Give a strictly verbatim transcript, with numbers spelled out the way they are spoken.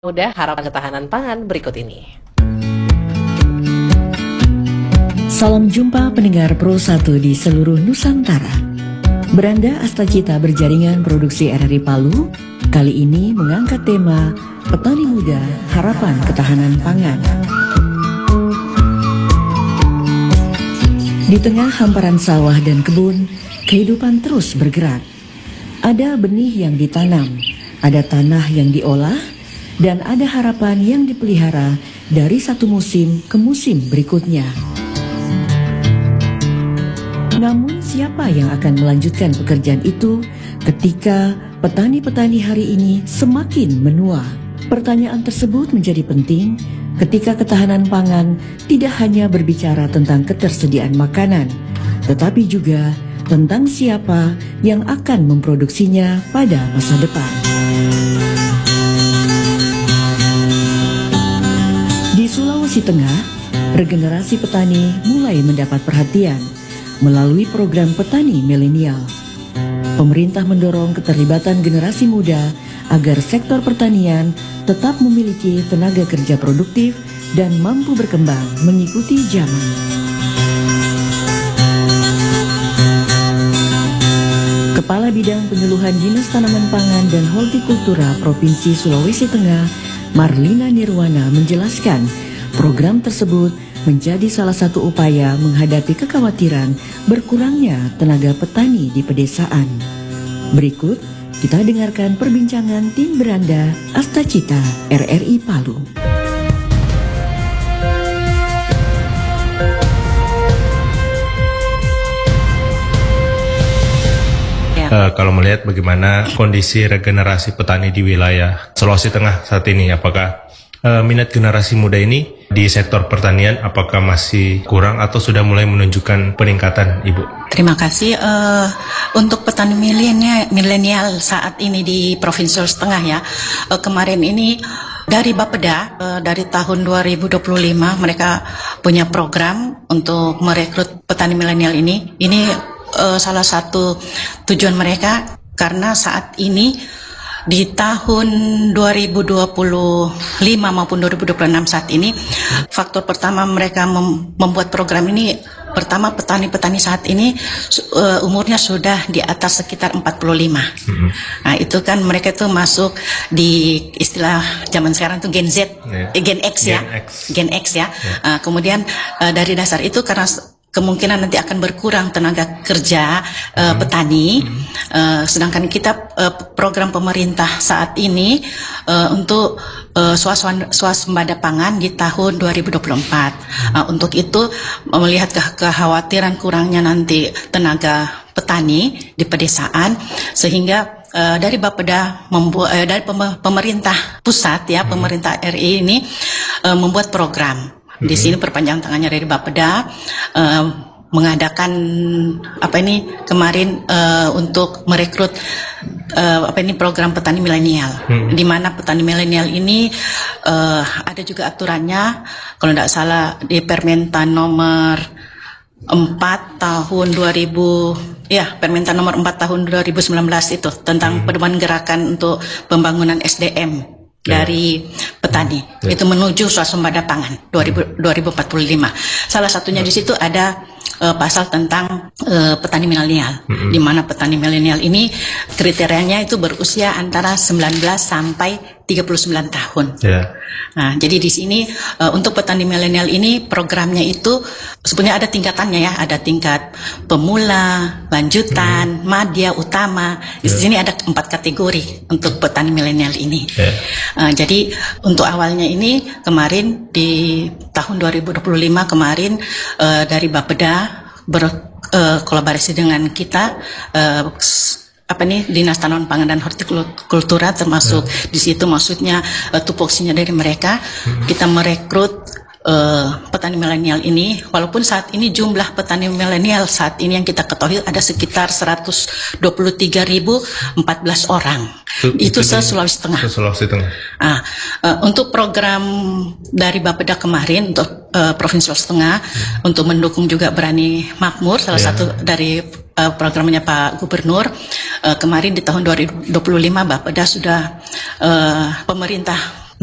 Udah harapan ketahanan pangan berikut ini. Salam jumpa pendengar Pro satu di seluruh Nusantara. Beranda Astacita berjaringan produksi R R I Palu kali ini mengangkat tema Petani Muda Harapan Ketahanan Pangan. Di tengah hamparan sawah dan kebun, kehidupan terus bergerak. Ada benih yang ditanam, ada tanah yang diolah, dan ada harapan yang dipelihara dari satu musim ke musim berikutnya. Namun siapa yang akan melanjutkan pekerjaan itu ketika petani-petani hari ini semakin menua? Pertanyaan tersebut menjadi penting ketika ketahanan pangan tidak hanya berbicara tentang ketersediaan makanan, tetapi juga tentang siapa yang akan memproduksinya pada masa depan. Di Sulawesi Tengah, regenerasi petani mulai mendapat perhatian melalui program petani milenial. Pemerintah mendorong keterlibatan generasi muda agar sektor pertanian tetap memiliki tenaga kerja produktif dan mampu berkembang mengikuti zaman. Kepala Bidang Penyuluhan Dinas Tanaman Pangan dan Hortikultura Provinsi Sulawesi Tengah, Marlina Nirwana menjelaskan, program tersebut menjadi salah satu upaya menghadapi kekhawatiran berkurangnya tenaga petani di pedesaan. Berikut kita dengarkan perbincangan tim Beranda Astacita R R I Palu. Uh, kalau melihat bagaimana kondisi regenerasi petani di wilayah Sulawesi Tengah saat ini, apakah uh, minat generasi muda ini di sektor pertanian apakah masih kurang atau sudah mulai menunjukkan peningkatan, Ibu? Terima kasih. Uh, untuk petani milenial, milenial saat ini di Provinsi Sulawesi Tengah ya, uh, kemarin ini dari Bapeda, uh, dari tahun dua ribu dua puluh lima mereka punya program untuk merekrut petani milenial ini. Ini Uh, salah satu tujuan mereka karena saat ini di tahun dua ribu dua puluh lima maupun dua ribu dua puluh enam saat ini, faktor pertama mereka mem membuat program ini, pertama petani-petani saat ini uh, umurnya sudah di atas sekitar empat puluh lima. Mm-hmm. Nah itu kan mereka itu masuk di istilah zaman sekarang itu Gen Z, yeah. eh, Gen X ya, Gen X, Gen X ya. Yeah. Uh, kemudian uh, dari dasar itu karena kemungkinan nanti akan berkurang tenaga kerja uh, hmm. petani, uh, sedangkan kita uh, program pemerintah saat ini uh, untuk uh, swasembada pangan di tahun dua ribu dua puluh empat. Uh, untuk itu melihat ke kekhawatiran kurangnya nanti tenaga petani di pedesaan, sehingga uh, dari Bapeda membuat uh, dari pemerintah pusat ya, hmm. pemerintah R I ini uh, membuat program. Di sini perpanjang tangannya dari Bapeda uh, mengadakan apa ini kemarin uh, untuk merekrut uh, apa ini program petani milenial, hmm. di mana petani milenial ini uh, ada juga aturannya, kalau tidak salah di Permentan nomor empat tahun dua ribu ya Permentan nomor empat tahun dua ribu sembilan belas itu tentang hmm. pedoman gerakan untuk pembangunan S D M dari petani, yeah. itu menuju swasembada pangan dua ribu empat puluh lima. Salah satunya di situ ada uh, pasal tentang uh, petani milenial, mm-hmm. di mana petani milenial ini kriterianya itu berusia antara sembilan belas sampai tiga puluh sembilan tahun. Yeah. Nah, jadi di sini uh, untuk petani milenial ini programnya itu sebenarnya ada tingkatannya ya, ada tingkat pemula, lanjutan, hmm. madya, utama. Di yeah. sini ada empat kategori untuk petani milenial ini. Yeah. Uh, jadi untuk awalnya ini kemarin di tahun dua ribu dua puluh lima kemarin uh, dari Bapeda berkolaborasi uh, dengan kita. Uh, apa nih Dinas Tanaman Pangan dan Hortikultura termasuk ya. Di situ maksudnya uh, tupoksinya dari mereka, hmm. kita merekrut uh, petani milenial ini, walaupun saat ini jumlah petani milenial saat ini yang kita ketahui ada sekitar seratus dua puluh tiga ribu empat belas orang. Itu, itu se-Sulawesi Tengah. Se-Sulawesi Tengah. Nah, uh, untuk program dari Bapeda kemarin untuk uh, Provinsi Sulawesi Tengah, hmm. untuk mendukung juga Berani Makmur, salah yeah. satu dari uh, programnya Pak Gubernur, uh, kemarin di tahun dua ribu dua puluh lima Bapeda sudah uh, pemerintah